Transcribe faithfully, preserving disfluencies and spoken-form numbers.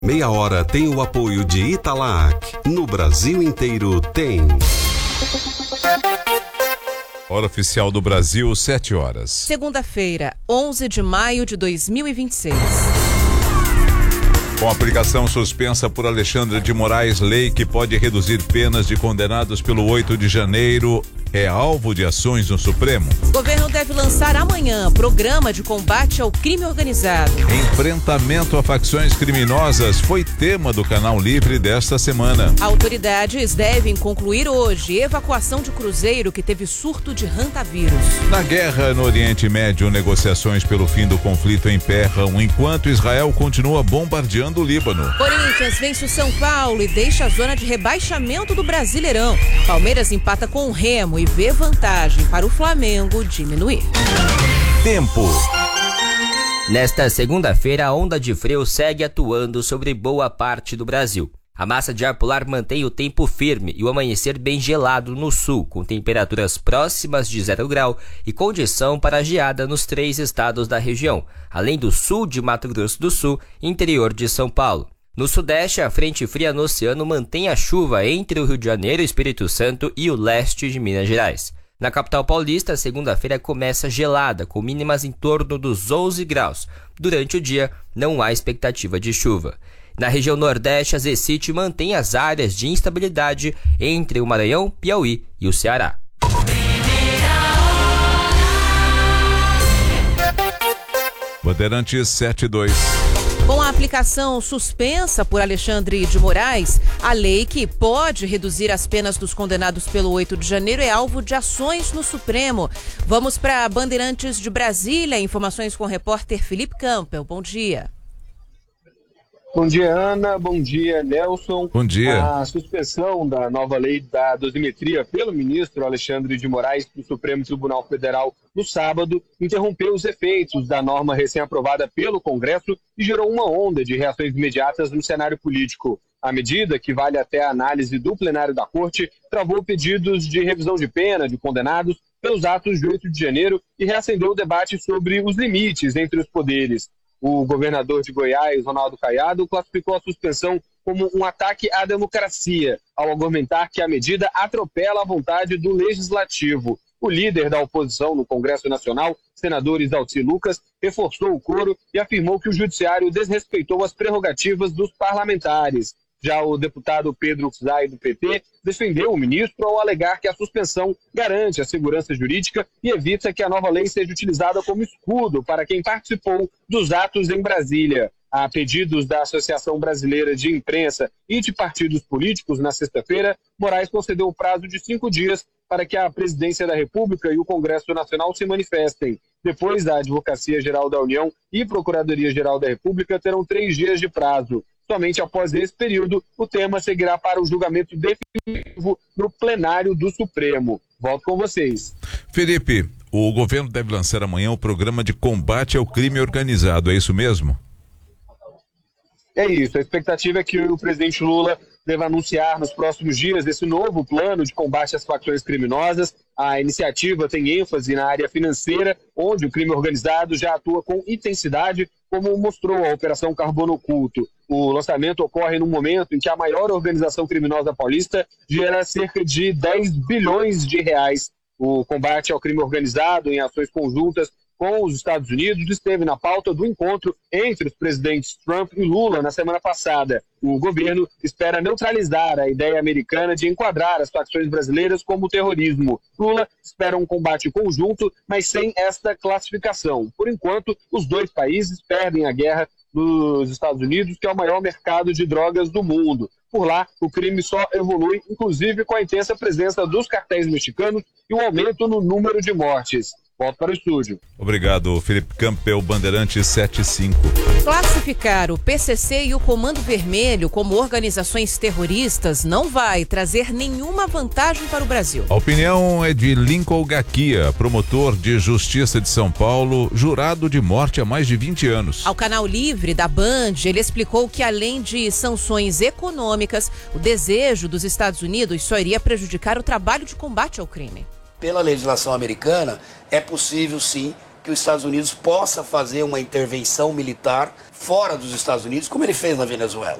Meia Hora tem o apoio de Italac. No Brasil inteiro tem. Hora oficial do Brasil, sete horas. Segunda-feira, onze de maio de dois mil e vinte e seis. Com a aplicação suspensa por Alexandre de Moraes, lei que pode reduzir penas de condenados pelo oito de janeiro é alvo de ações no Supremo. O governo deve lançar amanhã programa de combate ao crime organizado. Enfrentamento a facções criminosas foi tema do Canal Livre desta semana. Autoridades devem concluir hoje evacuação de cruzeiro que teve surto de hantavírus. Na guerra no Oriente Médio, negociações pelo fim do conflito emperram enquanto Israel continua bombardeando o Líbano. Corinthians vence o São Paulo e deixa a zona de rebaixamento do Brasileirão. Palmeiras empata com o Remo e vê vantagem para o Flamengo diminuir. Tempo. Nesta segunda-feira, a onda de frio segue atuando sobre boa parte do Brasil. A massa de ar polar mantém o tempo firme e o amanhecer bem gelado no sul, com temperaturas próximas de zero grau e condição para geada nos três estados da região, além do sul de Mato Grosso do Sul e interior de São Paulo. No sudeste, a frente fria no oceano mantém a chuva entre o Rio de Janeiro, Espírito Santo e o leste de Minas Gerais. Na capital paulista, a segunda-feira começa gelada, com mínimas em torno dos onze graus. Durante o dia, não há expectativa de chuva. Na região nordeste, a Zecit mantém as áreas de instabilidade entre o Maranhão, Piauí e o Ceará. Bandeirantes sete dois. Com a aplicação suspensa por Alexandre de Moraes, a lei que pode reduzir as penas dos condenados pelo oito de janeiro é alvo de ações no Supremo. Vamos para Bandeirantes de Brasília, informações com o repórter Felipe Campbell. Bom dia. Bom dia, Ana. Bom dia, Nelson. Bom dia. A suspensão da nova lei da dosimetria pelo ministro Alexandre de Moraes do Supremo Tribunal Federal no sábado interrompeu os efeitos da norma recém-aprovada pelo Congresso e gerou uma onda de reações imediatas no cenário político. A medida, que vale até a análise do plenário da Corte, travou pedidos de revisão de pena de condenados pelos atos de oito de janeiro e reacendeu o debate sobre os limites entre os poderes. O governador de Goiás, Ronaldo Caiado, classificou a suspensão como um ataque à democracia, ao argumentar que a medida atropela a vontade do Legislativo. O líder da oposição no Congresso Nacional, senador Isalci Lucas, reforçou o coro e afirmou que o Judiciário desrespeitou as prerrogativas dos parlamentares. Já o deputado Pedro Zay, do P T, defendeu o ministro ao alegar que a suspensão garante a segurança jurídica e evita que a nova lei seja utilizada como escudo para quem participou dos atos em Brasília. A pedidos da Associação Brasileira de Imprensa e de partidos políticos, na sexta-feira, Moraes concedeu o prazo de cinco dias para que a Presidência da República e o Congresso Nacional se manifestem. Depois, a Advocacia-Geral da União e Procuradoria-Geral da República terão três dias de prazo. Somente após esse período, o tema seguirá para o julgamento definitivo no plenário do Supremo. Volto com vocês. Felipe, o governo deve lançar amanhã o programa de combate ao crime organizado, é isso mesmo? É isso, a expectativa é que o presidente Lula deva anunciar nos próximos dias esse novo plano de combate às facções criminosas. A iniciativa tem ênfase na área financeira, onde o crime organizado já atua com intensidade, como mostrou a Operação Carbono Oculto. O lançamento ocorre num momento em que a maior organização criminosa paulista gera cerca de dez bilhões de reais. O combate ao crime organizado em ações conjuntas com os Estados Unidos esteve na pauta do encontro entre os presidentes Trump e Lula na semana passada. O governo espera neutralizar a ideia americana de enquadrar as facções brasileiras como terrorismo. Lula espera um combate conjunto, mas sem esta classificação. Por enquanto, os dois países perdem a guerra dos Estados Unidos, que é o maior mercado de drogas do mundo. Por lá, o crime só evolui, inclusive com a intensa presença dos cartéis mexicanos e o aumento no número de mortes. Volto para o estúdio. Obrigado, Felipe Campbell, Bandeirantes sete cinco. Classificar o P C C e o Comando Vermelho como organizações terroristas não vai trazer nenhuma vantagem para o Brasil. A opinião é de Lincoln Gaquia, promotor de Justiça de São Paulo, jurado de morte há mais de vinte anos. Ao Canal Livre da Band, ele explicou que além de sanções econômicas, o desejo dos Estados Unidos só iria prejudicar o trabalho de combate ao crime. Pela legislação americana, é possível sim que os Estados Unidos possa fazer uma intervenção militar fora dos Estados Unidos, como ele fez na Venezuela.